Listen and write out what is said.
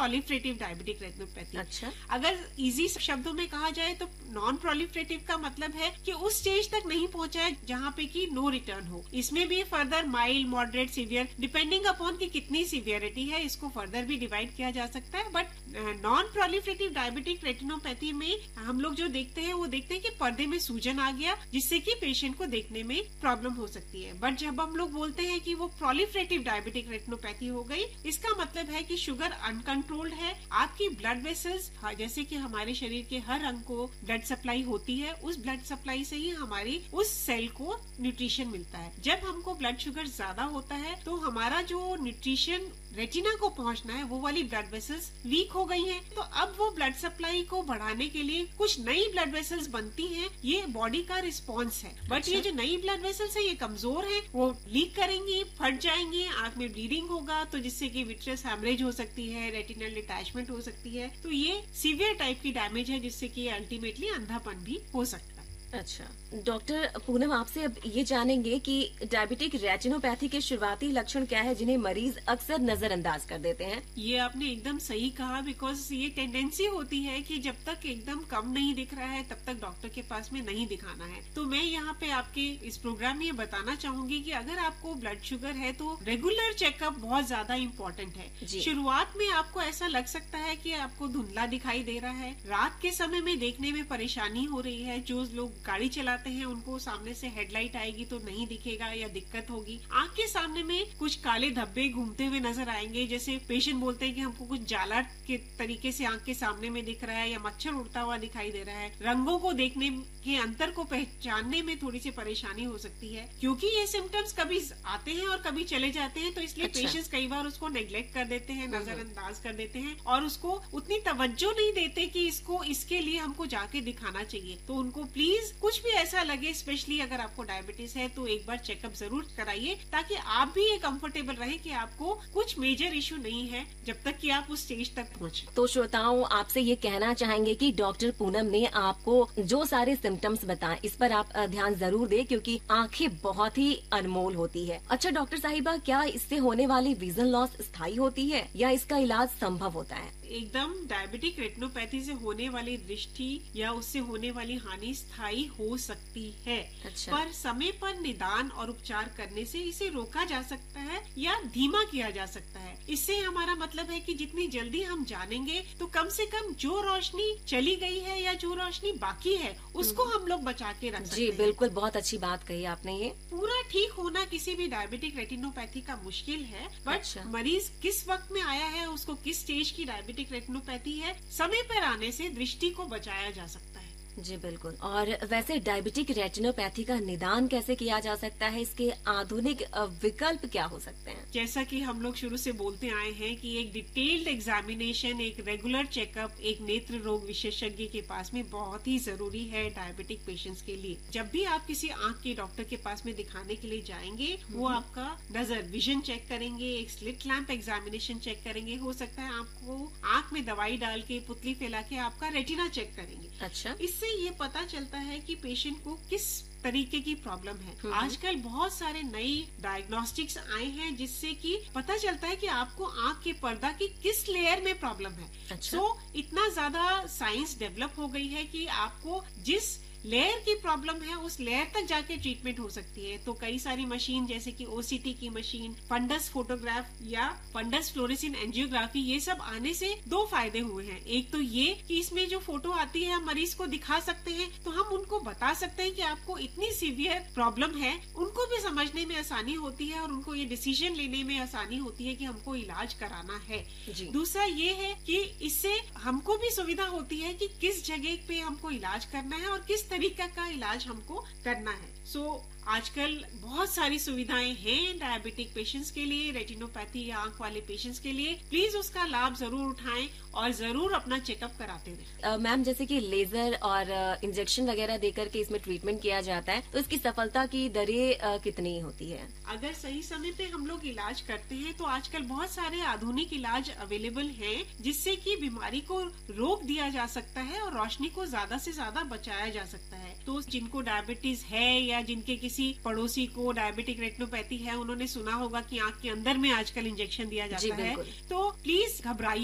Proliferative diabetic retinopathy. अच्छा, अगर easy शब्दों में कहा जाए तो नॉन प्रोलिफरेटिव का मतलब है कि उस स्टेज तक नहीं पहुंचा है जहाँ पे कि नो रिटर्न हो। इसमें भी further mild, moderate, severe, depending upon कि कितनी सीवियरिटी है, इसको फर्दर भी डिवाइड किया जा सकता है। But non proliferative diabetic retinopathy में हम लोग जो देखते हैं वो देखते हैं कि पर्दे में सूजन आ गया, जिससे कि पेशेंट को देखने में प्रॉब्लम हो सकती है। बट जब हम लोग बोलते हैं कि वो प्रोलिफरेटिव डायबिटिक रेटिनोपैथी हो गई, इसका मतलब है कि शुगर अनकंट्रोल्ड है, आपकी ब्लड वेसल्स, जैसे कि हमारे शरीर के हर अंग को ब्लड सप्लाई होती है, उस ब्लड सप्लाई से ही हमारी उस सेल को न्यूट्रिशन मिलता है। जब हमको ब्लड शुगर ज्यादा होता है तो हमारा जो न्यूट्रिशन रेटिना को पहुंचना है वो वाली ब्लड वेसल्स वीक हो गई हैं, तो अब वो ब्लड सप्लाई को बढ़ाने के लिए कुछ नई ब्लड वेसल्स बनती हैं। ये बॉडी का रिस्पॉन्स है। बट ये जो नई ब्लड वेसल्स है ये कमजोर है, वो लीक करेंगी, फट जाएंगी, आंख में ब्लीडिंग होगा, तो जिससे कि विट्रियस हैमरेज हो सकती है, रेटिनल डिटैचमेंट हो सकती है। तो ये सीवियर टाइप की डैमेज है, जिससे कि अल्टीमेटली अंधापन भी हो सकता है। अच्छा डॉक्टर पूनम, आपसे अब ये जानेंगे कि डायबिटिक रेटिनोपैथी के शुरुआती लक्षण क्या है जिन्हें मरीज अक्सर नजरअंदाज कर देते हैं। ये आपने एकदम सही कहा, बिकॉज ये टेंडेंसी होती है कि जब तक एकदम कम नहीं दिख रहा है तब तक डॉक्टर के पास में नहीं दिखाना है। तो मैं यहाँ पे आपके इस प्रोग्राम में ये बताना चाहूंगी कि अगर आपको ब्लड शुगर है तो रेगुलर चेकअप बहुत ज्यादा इम्पोर्टेंट है। शुरुआत में आपको ऐसा लग सकता है कि आपको धुंधला दिखाई दे रहा है, रात के समय में देखने में परेशानी हो रही है, जो लोग गाड़ी चलाते हैं उनको सामने से हेडलाइट आएगी तो नहीं दिखेगा या दिक्कत होगी, आंख के सामने में कुछ काले धब्बे घूमते हुए नजर आएंगे, जैसे पेशेंट बोलते हैं कि हमको कुछ जाला के तरीके से आंख के सामने में दिख रहा है, या मच्छर उड़ता हुआ दिखाई दे रहा है। रंगों को देखने के अंतर को पहचानने में थोड़ी सी परेशानी हो सकती है, क्योंकि ये सिम्टम्स कभी आते हैं और कभी चले जाते हैं, तो इसलिए पेशेंट्स कई बार उसको नेग्लेक्ट कर देते हैं, नजरअंदाज कर देते हैं और उसको उतनी तवज्जो नहीं देते कि इसके लिए हमको जाके दिखाना चाहिए। तो उनको प्लीज कुछ भी ऐसा लगे, स्पेशली अगर आपको डायबिटीज है, तो एक बार चेकअप जरूर कराइए, ताकि आप भी ये कंफर्टेबल रहे कि आपको कुछ मेजर इशू नहीं है जब तक कि आप उस स्टेज तक पहुंचे। तो श्रोताओं, आपसे ये कहना चाहेंगे कि डॉक्टर पूनम ने आपको जो सारे सिम्टम्स बताए, इस पर आप ध्यान जरूर दें, क्योंकि आंखें बहुत ही अनमोल होती है। अच्छा डॉक्टर साहिबा, क्या इससे होने वाली विजन लॉस स्थायी होती है या इसका इलाज संभव होता है? एकदम डायबिटिक रेटिनोपैथी से होने वाली दृष्टि या उससे होने वाली हानि स्थायी हो सकती है। अच्छा। पर समय पर निदान और उपचार करने से इसे रोका जा सकता है या धीमा किया जा सकता है। इससे हमारा मतलब है कि जितनी जल्दी हम जानेंगे तो कम से कम जो रोशनी चली गई है या जो रोशनी बाकी है उसको हम लोग बचा के रख सकते हैं। जी बिल्कुल, बहुत अच्छी बात कही आपने। ये पूरा ठीक होना किसी भी डायबिटिक रेटिनोपैथी का मुश्किल है, बट मरीज किस वक्त में आया है, उसको किस स्टेज की डायबिटिक रेटिनोपैथी है, समय पर आने से दृष्टि को बचाया जा सकता है। जी बिल्कुल। और वैसे डायबिटिक रेटिनोपैथी का निदान कैसे किया जा सकता है? इसके आधुनिक विकल्प क्या हो सकते हैं? जैसा कि हम लोग शुरू से बोलते आए हैं कि एक डिटेल्ड एग्जामिनेशन, एक रेगुलर चेकअप एक नेत्र रोग विशेषज्ञ के पास में बहुत ही जरूरी है डायबिटिक पेशेंट्स के लिए। जब भी आप किसी आंख के डॉक्टर के पास में दिखाने के लिए जाएंगे, वो आपका नजर विजन चेक करेंगे, एक स्लिट लैंप एग्जामिनेशन चेक करेंगे, हो सकता है आपको आंख में दवाई डाल के पुतली फैला के आपका रेटिना चेक करेंगे। अच्छा, इससे ये पता चलता है कि पेशेंट को किस तरीके की प्रॉब्लम है। आजकल बहुत सारे नई डायग्नोस्टिक्स आए हैं जिससे कि पता चलता है कि आपको आंख के पर्दा की किस लेयर में प्रॉब्लम है। अच्छा। तो इतना ज्यादा साइंस डेवलप हो गई है कि आपको जिस लेयर की प्रॉब्लम है उस लेयर तक जाके ट्रीटमेंट हो सकती है। तो कई सारी मशीन जैसे कि ओसीटी की मशीन, फंडस फोटोग्राफ या फंडस फ्लोरेसेंट एंजियोग्राफी, ये सब आने से दो फायदे हुए हैं। एक तो ये कि इसमें जो फोटो आती है हम मरीज को दिखा सकते हैं, तो हम उनको बता सकते हैं कि आपको इतनी सीवियर प्रॉब्लम है, उनको भी समझने में आसानी होती है और उनको ये डिसीजन लेने में आसानी होती है कि हमको इलाज कराना है। दूसरा ये है कि इससे हमको भी सुविधा होती है कि किस जगह पे हमको इलाज करना है और किस तरीका का इलाज हमको करना है। आजकल बहुत सारी सुविधाएं हैं डायबिटिक पेशेंट्स के लिए, रेटिनोपैथी या आंख वाले पेशेंट्स के लिए। प्लीज उसका लाभ जरूर उठाएं और जरूर अपना चेकअप कराते रहें। मैम, जैसे कि लेजर और इंजेक्शन वगैरह देकर के इसमें ट्रीटमेंट किया जाता है, तो इसकी सफलता की दरें कितनी होती है? अगर सही समय पे हम लोग इलाज करते हैं तो आजकल बहुत सारे आधुनिक इलाज अवेलेबल हैं जिससे कि बीमारी को रोक दिया जा सकता है और रोशनी को ज्यादा से ज्यादा बचाया जा सकता है। तो जिनको डायबिटीज है या जिनके किसी पड़ोसी को डायबिटिक रेटिनोपैथी है, उन्होंने सुना होगा कि आंख के अंदर में आजकल इंजेक्शन दिया जाता है, तो प्लीज घबराइए